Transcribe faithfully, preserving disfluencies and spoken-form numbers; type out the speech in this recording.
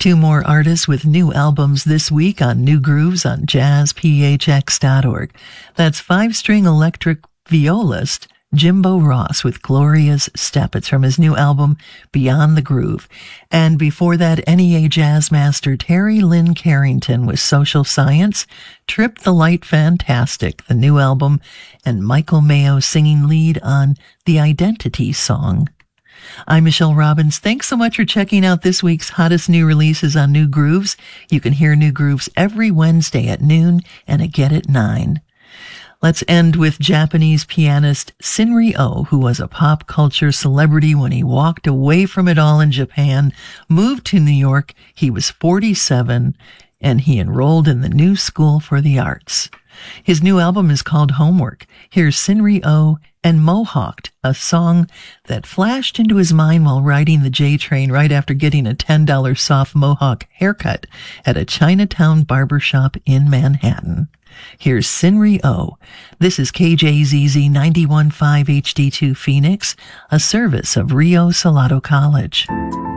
Two more artists with new albums this week on New Grooves on jazz p h x dot org. That's five-string electric violist Jimbo Ross with Gloria's Step. It's from his new album, Beyond the Groove. And before that, N E A jazz master Terry Lynn Carrington with Social Science, Trip the Light Fantastic, the new album, and Michael Mayo singing lead on The Identity Song. I'm Michelle Robbins. Thanks so much for checking out this week's hottest new releases on New Grooves. You can hear New Grooves every Wednesday at noon and again at nine. Let's end with Japanese pianist Shinri Oh, who was a pop culture celebrity when he walked away from it all in Japan, moved to New York. He was forty-seven, and he enrolled in the New School for the Arts. His new album is called Homework. Here's Shinri Oh and Mohawked, a song that flashed into his mind while riding the J train right after getting a ten dollars soft mohawk haircut at a Chinatown barbershop in Manhattan. Here's Shinri Oh. This is K J Z Z ninety-one point five H D two Phoenix, a service of Rio Salado College.